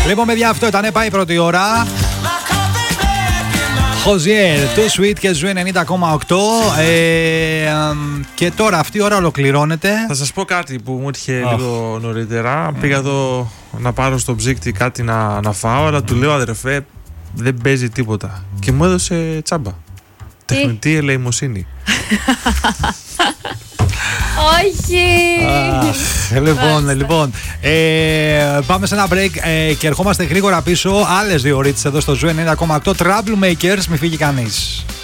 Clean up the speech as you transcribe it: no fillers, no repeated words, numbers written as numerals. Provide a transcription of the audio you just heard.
Λοιπόν, παιδιά, αυτό ήταν. Πάει η πρώτη ώρα. Χοζιέρ, Too Sweet και Ζου 90,8. Και τώρα αυτή η ώρα ολοκληρώνεται. Θα σας πω κάτι που μου ήρθε λίγο νωρίτερα. Πήγα εδώ να πάρω στο ψύκτη κάτι να φάω, αλλά του λέω, αδερφέ, δεν παίζει τίποτα. Και μου έδωσε τσάμπα. Τεχνητή ελεημοσύνη. Όχι. Λοιπόν, πάμε σε ένα break και ερχόμαστε γρήγορα πίσω. Άλλες 2 ώρες εδώ στο Ζου 90,8. Troublemakers, μη φύγει κανείς.